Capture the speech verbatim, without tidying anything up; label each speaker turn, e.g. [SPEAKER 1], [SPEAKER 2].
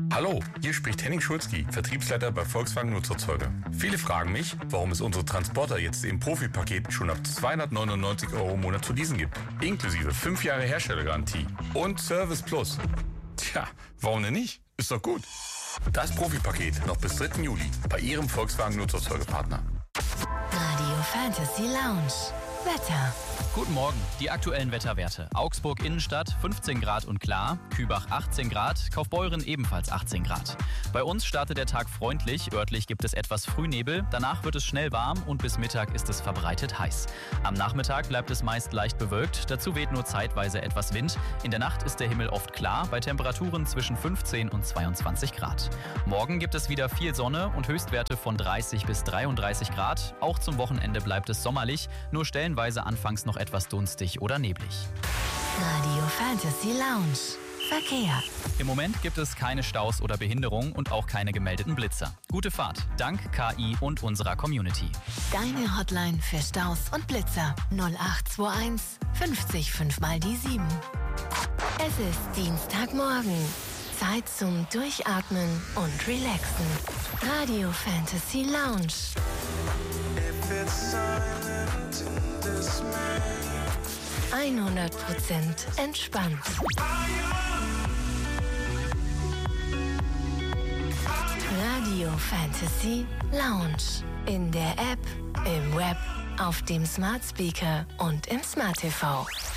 [SPEAKER 1] Hallo, hier spricht Henning Schulzki, Vertriebsleiter bei Volkswagen Nutzerzeuger. Viele fragen mich, warum es unsere Transporter jetzt im Profi-Paket schon ab zweihundertneunundneunzig Euro im Monat zu leasen gibt. Inklusive fünf Jahre Herstellergarantie und Service Plus. Tja, warum denn nicht? Ist doch gut. Das Profi-Paket noch bis dritten Juli bei Ihrem Volkswagen Nutzerzeugerpartner.
[SPEAKER 2] Radio Fantasy Lounge. Wetter.
[SPEAKER 3] Guten Morgen, die aktuellen Wetterwerte. Augsburg Innenstadt fünfzehn Grad und klar, Kübach achtzehn Grad, Kaufbeuren ebenfalls achtzehn Grad. Bei uns startet der Tag freundlich, örtlich gibt es etwas Frühnebel, danach wird es schnell warm und bis Mittag ist es verbreitet heiß. Am Nachmittag bleibt es meist leicht bewölkt, dazu weht nur zeitweise etwas Wind. In der Nacht ist der Himmel oft klar, bei Temperaturen zwischen fünfzehn und zweiundzwanzig Grad. Morgen gibt es wieder viel Sonne und Höchstwerte von dreißig bis dreiunddreißig Grad. Auch zum Wochenende bleibt es sommerlich, nur stellenweise anfangs noch etwas dunstig oder neblig.
[SPEAKER 2] Radio Fantasy Lounge. Verkehr.
[SPEAKER 3] Im Moment gibt es keine Staus oder Behinderungen und auch keine gemeldeten Blitzer. Gute Fahrt, dank K I und unserer Community.
[SPEAKER 2] Deine Hotline für Staus und Blitzer null acht zwei eins fünfzig fünf mal die sieben. Es ist Dienstagmorgen. Zeit zum Durchatmen und Relaxen. Radio Fantasy Lounge. hundert Prozent entspannt. Radio Fantasy Lounge. In der App, im Web, auf dem Smart Speaker und im Smart T V.